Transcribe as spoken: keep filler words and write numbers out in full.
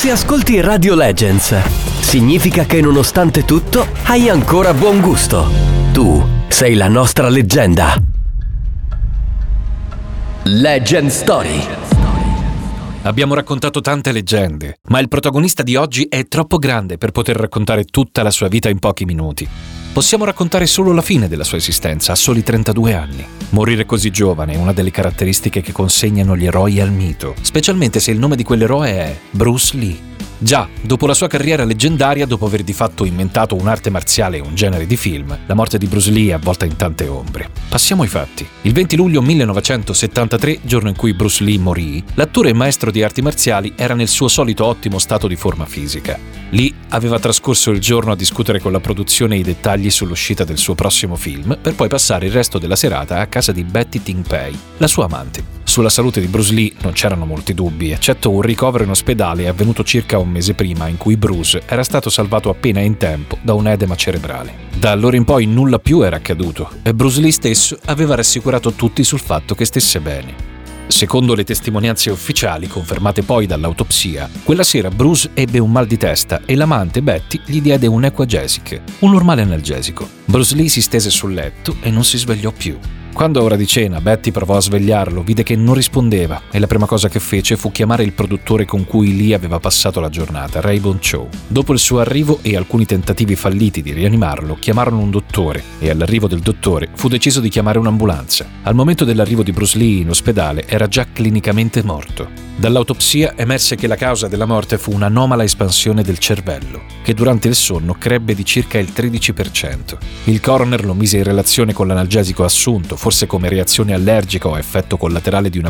Se ascolti Radio Legends, significa che nonostante tutto hai ancora buon gusto. Tu sei la nostra leggenda. Legend Story. Abbiamo raccontato tante leggende, ma il protagonista di oggi è troppo grande per poter raccontare tutta la sua vita in pochi minuti. Possiamo raccontare solo la fine della sua esistenza, a soli trentadue anni. Morire così giovane è una delle caratteristiche che consegnano gli eroi al mito, specialmente se il nome di quell'eroe è Bruce Lee. Già, dopo la sua carriera leggendaria, dopo aver di fatto inventato un'arte marziale e un genere di film, la morte di Bruce Lee è avvolta in tante ombre. Passiamo ai fatti. Il venti luglio millenovecentosettantatré, giorno in cui Bruce Lee morì, l'attore e maestro di arti marziali era nel suo solito ottimo stato di forma fisica. Lee aveva trascorso il giorno a discutere con la produzione i dettagli sull'uscita del suo prossimo film, per poi passare il resto della serata a casa di Betty Ting-pei, la sua amante. Sulla salute di Bruce Lee non c'erano molti dubbi, eccetto un ricovero in ospedale avvenuto circa un mese prima, in cui Bruce era stato salvato appena in tempo da un edema cerebrale. Da allora in poi nulla più era accaduto e Bruce Lee stesso aveva rassicurato tutti sul fatto che stesse bene. Secondo le testimonianze ufficiali, confermate poi dall'autopsia, quella sera Bruce ebbe un mal di testa e l'amante Betty gli diede un Equagesic, un normale analgesico. Bruce Lee si stese sul letto e non si svegliò più. Quando a ora di cena Betty provò a svegliarlo, vide che non rispondeva e la prima cosa che fece fu chiamare il produttore con cui Lee aveva passato la giornata, Raybon Chow. Dopo il suo arrivo e alcuni tentativi falliti di rianimarlo, chiamarono un dottore e all'arrivo del dottore fu deciso di chiamare un'ambulanza. Al momento dell'arrivo di Bruce Lee in ospedale era già clinicamente morto. Dall'autopsia emerse che la causa della morte fu un'anomala espansione del cervello, che durante il sonno crebbe di circa il tredici per cento. Il coroner lo mise in relazione con l'analgesico assunto, forse come reazione allergica o effetto collaterale di una